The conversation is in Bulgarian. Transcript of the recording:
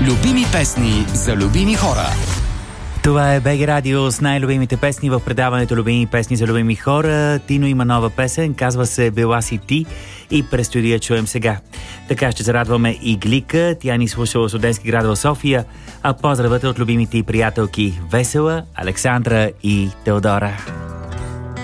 Любими песни за любими хора. Това е БГ Радио с най-любимите песни в предаването Любими песни за любими хора. Тино има нова песен, казва се "Била си ти" и предстои да я чуем сега. Така ще зарадваме и Глика, тя ни слуша от Студентски град в София, а поздравът е от любимите и приятелки Весела, Александра и Теодора.